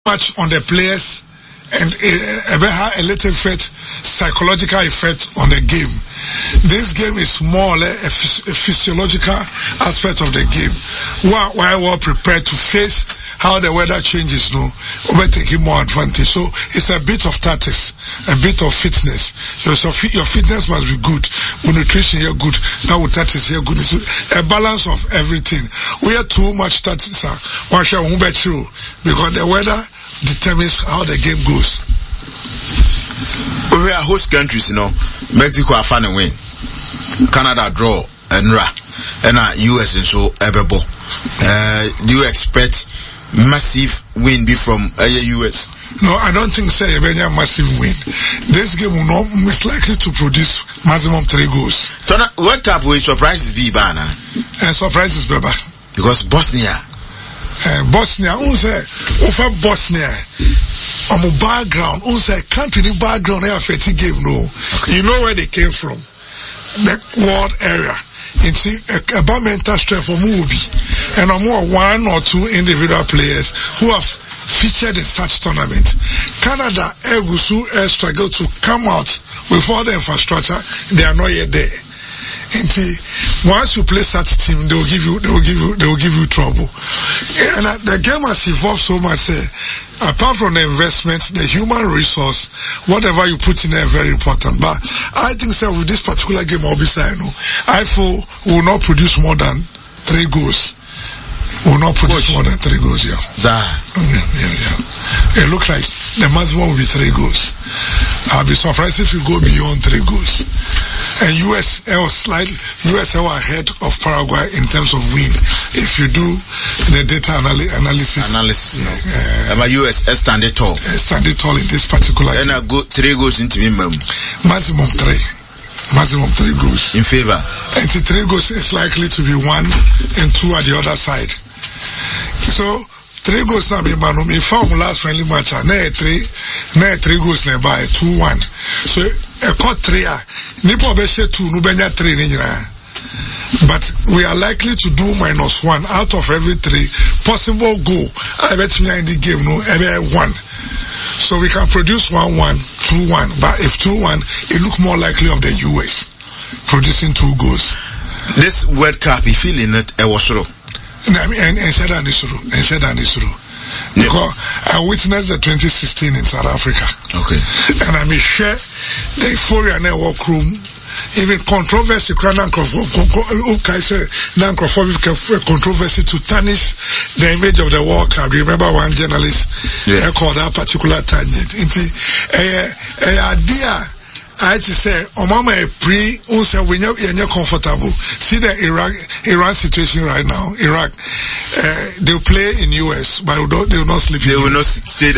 much on the players and a little effect, psychological effect on the game. This game is more or less a physiological aspect of the game. We are well prepared to face how the weather changes, we're taking more advantage. So it's a bit of tactics, a bit of fitness. So your fitness must be good. With nutrition, you're good. Now with tactics, you're good. It's a balance of everything. We have too much tactics, because the weather determines how the game goes. We are host countries, Mexico are fan and win. Canada draw and US and so Ebebo. Do you expect massive win be from US? No, I don't think so. A massive win. This game will not most likely to produce maximum 3 goals. So World Cup will surprises be banner. Surprises Baba. Because Bosnia, over Bosnia, on the background, country in the background, they have a game, okay. You know where they came from. The world area. It's about mental strength for Mubi. And more 1 or 2 individual players who have featured in such tournament. Canada, struggle to come out with all the infrastructure. They are not yet there. And once you play such team, they will give you trouble. And the game has evolved so much. Apart from the investment, the human resource, whatever you put in there, very important. But I think with this particular game, obviously, I feel will not produce more than 3 goals. Will not produce more than 3 goals, yeah. It looks like the maximum will be 3 goals. I'll be surprised if you go beyond 3 goals. And US are ahead of Paraguay in terms of win. If you do the data analysis. US stand it tall. Stand it tall in this particular game. And I go 3 goals into minimum. Maximum 3 goals. In favor. And the 3 goals is likely to be 1 and 2 at the other side. So 3 goals now be man. If found last friendly match, 3 goals nearby 2-1. So a cut 3. Nipo beshe 2 nubenya 3 ninja. But we are likely to do -1 out of every 3 possible goal. I bet me in the game every 1. So we can produce 1-1, 2-1. But if 2-1, it look more likely of the US producing 2 goals. This World Cup, you feeling it? Was true. Because I witnessed the 2016 in South Africa. Okay. And I'm sure the euphoria in the work room, even controversy, controversy to tarnish the image of the World Cup. Remember one journalist called that particular tangent. Idea I say, Omama when you're comfortable. See the Iran situation right now. Iraq, they'll play in US, but they will not sleep. They will not stay.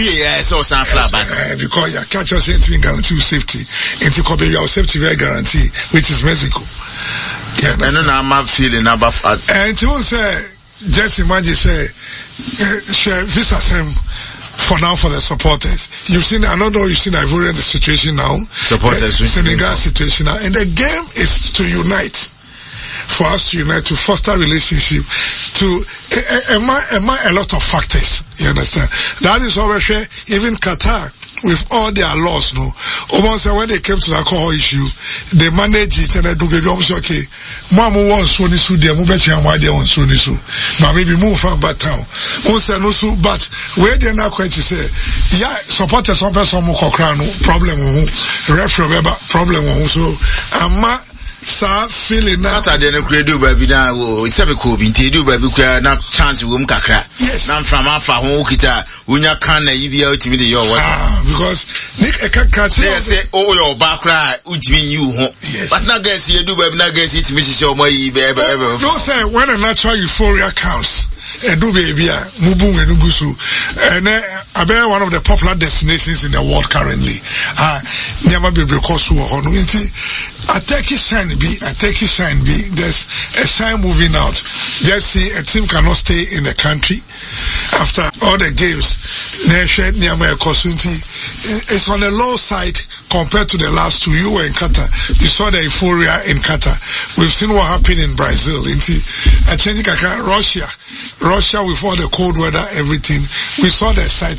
Because your catch us ain't been guarantee safety. And to be your safety very guarantee, which is Mexico. Yeah, and then I'm feeling about. And to say, just imagine share visa same. For now, for the supporters, you've seen Ivorian situation now, Senegal situation now, and the game is to unite, for us to unite, to foster relationship, to a lot of factors. You understand? That is always even Qatar, with all their laws, almost when they came to the alcohol issue, they manage it and they do baby. I'm sure, okay, Mama wants so nisu, they move better and why they want so nisu. But maybe move from bad town. But where they're not quite to say, yeah, supporters some person more problem referee problem so feeling now that they do baby now it's a cool do baby na chance wom kakra yes na from afa ho kita unya kan na yibi ultimate your what because Nick kakra say oh your background ultimate you ho but na guys you do baby na guys it me show more yibi ever don't say when a natural euphoria comes do baby mubu enugusu and one of the popular destinations in the world currently never be because a Turkish shine be there's a shine moving out. Just see a team cannot stay in the country after all the games. It's on the low side compared to the last two. You were in Qatar. You saw the euphoria in Qatar. We've seen what happened in Brazil. I think Russia with all the cold weather, everything. We saw the excitement.